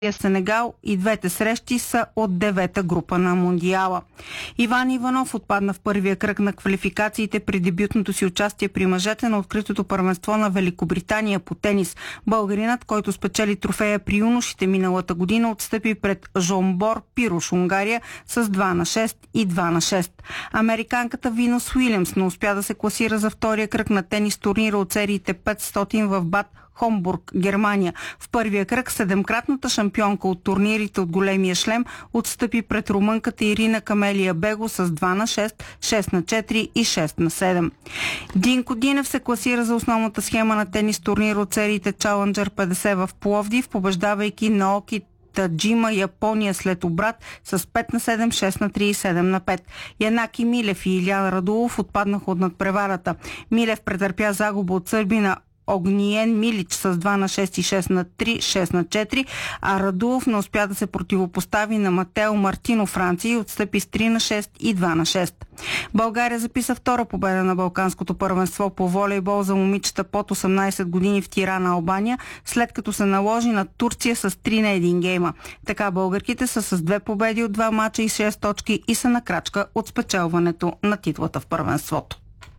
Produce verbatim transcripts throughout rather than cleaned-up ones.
Сенегал и двете срещи са от девета група на Мондиала. Иван Иванов отпадна в първия кръг на квалификациите при дебютното си участие при мъжете на откритото първенство на Великобритания по тенис. Българинът, който спечели трофея при юношите миналата година, отстъпи пред Жомбор Пирош, Унгария, с два на шест и два на шест. Американката Винус Уилямс не успя да се класира за втория кръг на тенис турнира от сериите петстотин в Бад Хомбург, Германия. В първия кръг седемкратната шампионка от турнирите от големия шлем отстъпи пред румънката Ирина Камелия Бего с два на шест, шест на четири и шест на седем. Динко Динев се класира за основната схема на тенис турнир от сериите Challenger петдесет в Пловдив, побеждавайки Наоки Таджима, Япония, след обрат с пет на седем, шест на три и седем на пет. Янаки Милев и Илян Радулов отпаднаха от надпреварата. Милев претърпя загуба от сърбина Огниен Милич с два на шест и шест на три, шест на четири, а Радулов не успя да се противопостави на Матео Мартино, Франция, и отстъпи с три на шест и два на шест. България записа втора победа на Балканското първенство по волейбол за момичета под осемнайсет години в Тирана, Албания, след като се наложи на Турция с три на един гейма. Така българките са с две победи от два мача и шест точки и са на крачка от спечелването на титлата в първенството.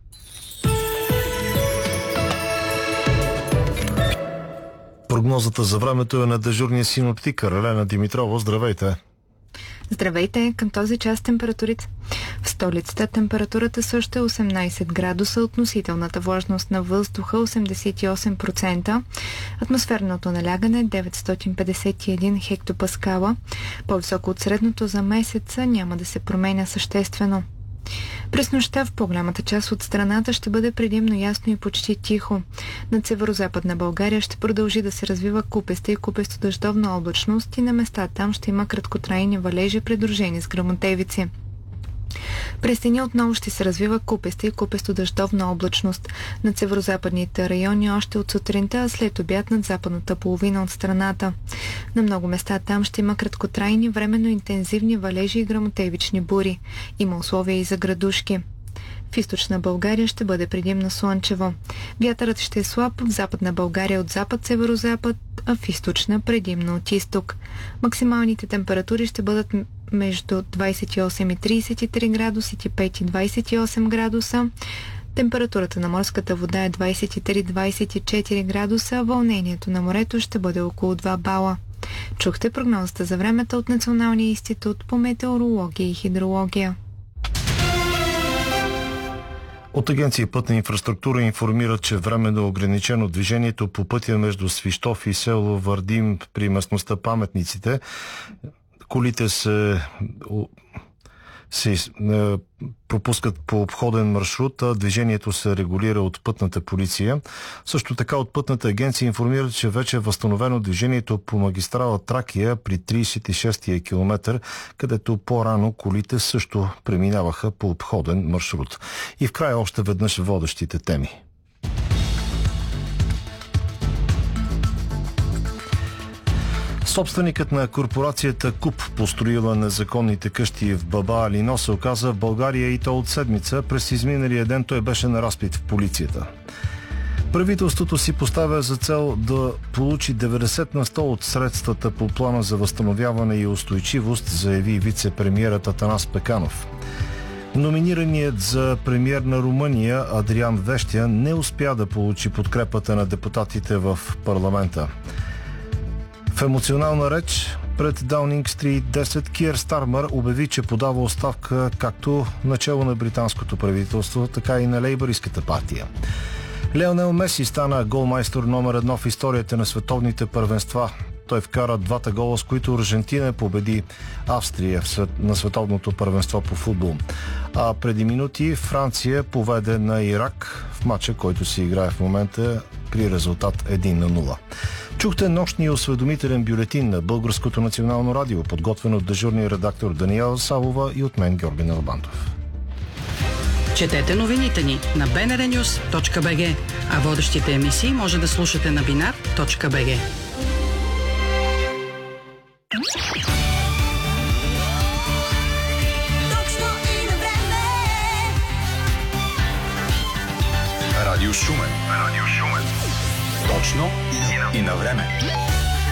Прогнозата за времето е на дежурния синоптик Елена Димитрова. Здравейте! Здравейте! Към този час температурите. В столицата температурата също е осемнайсет градуса, относителната влажност на въздуха осемдесет и осем процента, атмосферното налягане деветстотин петдесет и един хектопаскала. По-високо от средното за месеца няма да се променя съществено. През нощта в по-голямата част от страната ще бъде предимно ясно и почти тихо. Над северо-западна България ще продължи да се развива купеста и купесто-дъждовна облачност и на места там ще има краткотрайни валежи, придружени с гръмотевици. През деня отново ще се развива купеста и купесто-дъждовна облачност. Над северо-западните райони още от сутринта, а след обяд над западната половина от страната. На много места там ще има краткотрайни, временно интензивни валежи и гръмотевични бури. Има условия и за градушки. В източна България ще бъде предимно слънчево. Вятърът ще е слаб в западна България от запад-северозапад, а в източна предимно от изток. Максималните температури ще бъдат между двайсет и осем и трийсет и три градуса, пет и двайсет и осем градуса. Температурата на морската вода е двайсет и три до двайсет и четири градуса, а вълнението на морето ще бъде около два бала. Чухте прогнозата за времето от Националния институт по метеорология и хидрология. От Агенция Пътна инфраструктура информират, че временно е ограничено движението по пътя между Свищов и село Вардим при местността Паметниците. Колите се, се е, пропускат по обходен маршрут, а движението се регулира от пътната полиция. Също така от пътната агенция информират, че вече е възстановено движението по магистрала Тракия при трийсет и шестия километър, където по-рано колите също преминаваха по обходен маршрут. И в края още веднъж водещите теми. Собственикът на корпорацията КУП, построила незаконните къщи в Баба Алино, се оказа в България и то от седмица. През изминалия ден той беше на разпит в полицията. Правителството си поставя за цел да получи деветдесет на сто от средствата по плана за възстановяване и устойчивост, заяви вице-премиерът Атанас Пеканов. Номинираният за премиер на Румъния Адриан Вещя не успя да получи подкрепата на депутатите в парламента. В емоционална реч пред Даунинг Стрит десет Киер Стармър обяви, че подава оставка както начало на британското правителство, така и на лейбористската партия. Лионел Меси стана голмайстор номер едно в историята на световните първенства. Той вкара двата гола, с които Аржентина победи Австрия на световното първенство по футбол. А преди минути Франция поведе на Ирак в матча, който се играе в момента при резултат един на нула. Чухте нощния осведомителен бюлетин на Българското национално радио, подготвен от дежурния редактор Даниела Савова и от мен, Георги Налбантов. Четете новините ни на би ен ар нюс точка би джи, а водещите емисии може да слушате на бинар точка би джи. Радио Шумен. Радио Шумен. Точно и на време.